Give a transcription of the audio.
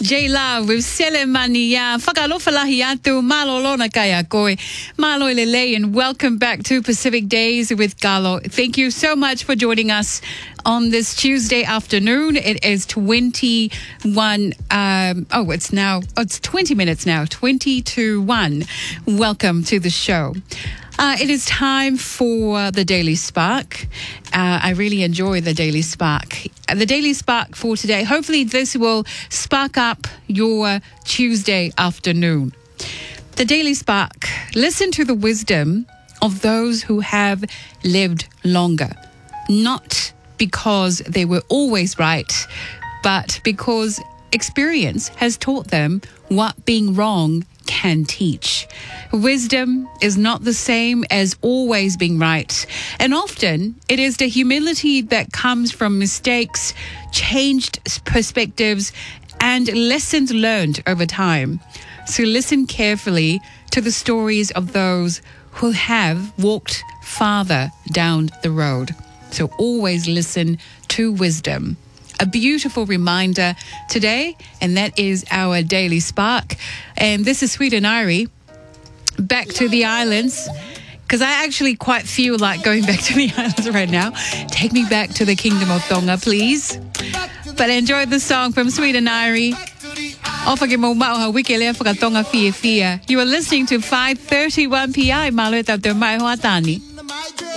J Love with Selemania. Whakalofalahiatu malolona kaya koe. Malo lele, and welcome back to Pacific Days with Galo. Thank you so much for joining us on this Tuesday afternoon. It is 21. It's 20 minutes now. 20 to 1. Welcome to the show. It is time for the Daily Spark. I really enjoy the Daily Spark. The Daily Spark for today, hopefully this will spark up your Tuesday afternoon. The Daily Spark, listen to the wisdom of those who have lived longer. Not because they were always right, but because experience has taught them what being wrong can teach. Wisdom is not the same as always being right. And often it is the humility that comes from mistakes, changed perspectives, and lessons learned over time. So listen carefully to the stories of those who have walked farther down the road. So always listen to wisdom. A beautiful reminder today, and that is our Daily Spark. And this is Sweet and Irie, back to the islands, because I actually quite feel like going back to the islands right now. Take me back to the kingdom of Tonga, please. But enjoy the song from Sweet and Irie. You are listening to 5:31 PI.